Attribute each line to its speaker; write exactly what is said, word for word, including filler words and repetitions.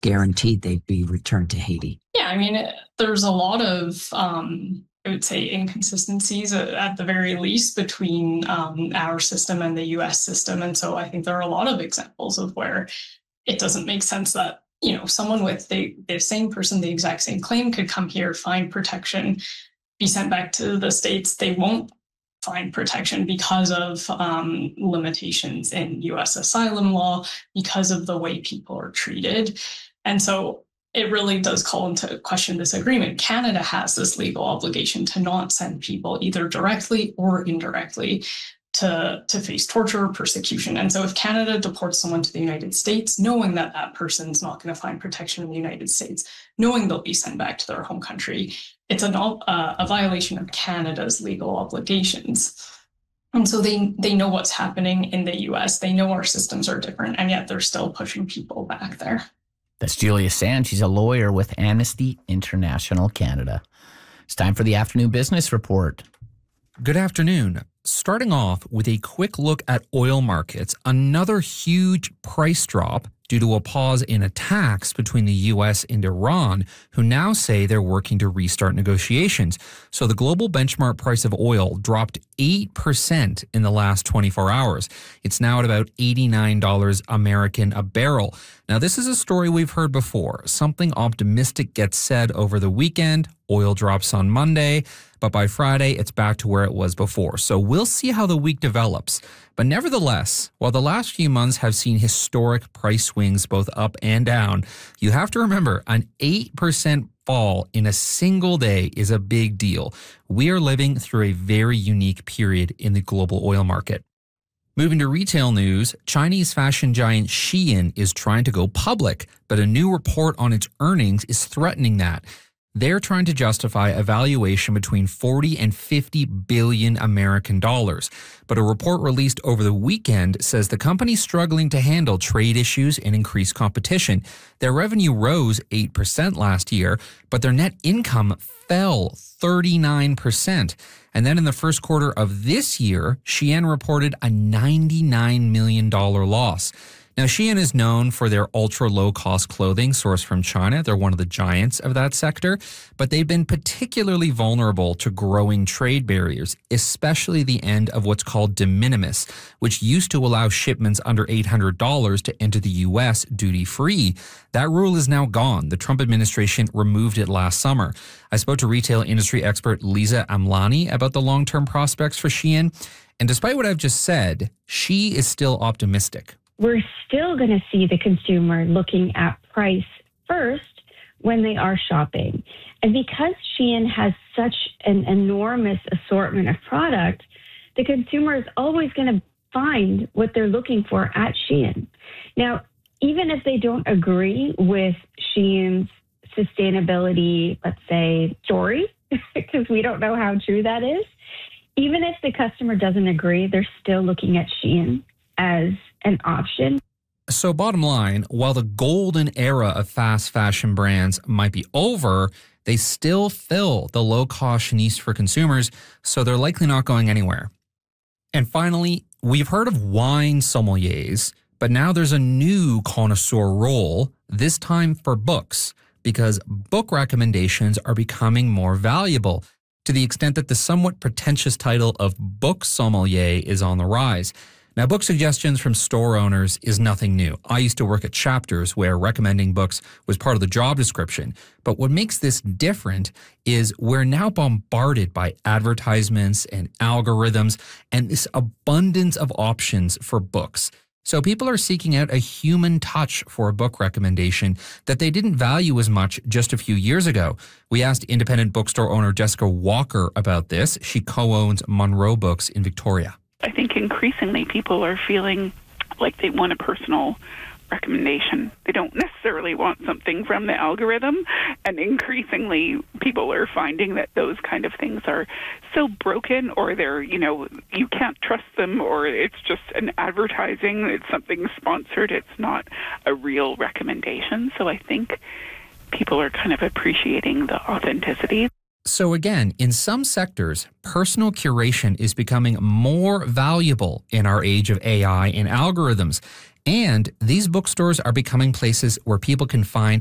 Speaker 1: guaranteed they'd be returned to Haiti.
Speaker 2: Yeah, I mean, there's a lot of, um, I would say, inconsistencies at, at the very least between um, our system and the U S system. And so I think there are a lot of examples of where it doesn't make sense that, you know, someone with the, the same person, the exact same claim could come here, find protection, be sent back to the States. They won't find protection because of um, limitations in U S asylum law, because of the way people are treated. And so it really does call into question this agreement. Canada has this legal obligation to not send people either directly or indirectly to, to face torture or persecution. And so if Canada deports someone to the United States, knowing that that person's not going to find protection in the United States, knowing they'll be sent back to their home country, it's a, uh, a violation of Canada's legal obligations. And so they, they know what's happening in the U S. They know our systems are different, and yet they're still pushing people back there.
Speaker 3: That's Julia Sand. She's a lawyer with Amnesty International Canada. It's time for the Afternoon Business Report.
Speaker 4: Good afternoon. Starting off with a quick look at oil markets, another huge price drop due to a pause in attacks between the U S and Iran, who now say they're working to restart negotiations. So the global benchmark price of oil dropped eight percent in the last twenty-four hours. It's now at about eighty-nine dollars American a barrel. Now, this is a story we've heard before. Something optimistic gets said over the weekend. Oil drops on Monday, but by Friday, it's back to where it was before. So we'll see how the week develops. But nevertheless, while the last few months have seen historic price swings both up and down, you have to remember an eight percent fall in a single day is a big deal. We are living through a very unique period in the global oil market. Moving to retail news, Chinese fashion giant Shein is trying to go public, but a new report on its earnings is threatening that. They're trying to justify a valuation between forty and fifty billion American dollars. But a report released over the weekend says the company's struggling to handle trade issues and increased competition. Their revenue rose eight percent last year, but their net income fell thirty-nine percent. And then in the first quarter of this year, Shein reported a ninety-nine million dollars loss. Now, Shein is known for their ultra-low-cost clothing sourced from China. They're one of the giants of that sector, but they've been particularly vulnerable to growing trade barriers, especially the end of what's called de minimis, which used to allow shipments under eight hundred dollars to enter the U S duty-free. That rule is now gone. The Trump administration removed it last summer. I spoke to retail industry expert Lisa Amlani about the long-term prospects for Shein, and despite what I've just said, she is still optimistic.
Speaker 5: We're still going to see the consumer looking at price first when they are shopping. And because Shein has such an enormous assortment of product, the consumer is always going to find what they're looking for at Shein. Now, even if they don't agree with Shein's sustainability, let's say, story, because we don't know how true that is, even if the customer doesn't agree, they're still looking at Shein as an option.
Speaker 4: So bottom line, while the golden era of fast fashion brands might be over, they still fill the low-cost niche for consumers, so they're likely not going anywhere. And finally, we've heard of wine sommeliers, but now there's a new connoisseur role, this time for books, because book recommendations are becoming more valuable, to the extent that the somewhat pretentious title of book sommelier is on the rise. Now, book suggestions from store owners is nothing new. I used to work at Chapters, where recommending books was part of the job description. But what makes this different is we're now bombarded by advertisements and algorithms and this abundance of options for books. So people are seeking out a human touch for a book recommendation that they didn't value as much just a few years ago. We asked independent bookstore owner Jessica Walker about this. She co-owns Monroe Books in Victoria.
Speaker 6: I think increasingly people are feeling like they want a personal recommendation. They don't necessarily want something from the algorithm, and increasingly people are finding that those kind of things are so broken, or they're, you know, you can't trust them, or it's just an advertising, it's something sponsored, it's not a real recommendation. So I think people are kind of appreciating the authenticity.
Speaker 4: So again, in some sectors, personal curation is becoming more valuable in our age of A I and algorithms. And these bookstores are becoming places where people can find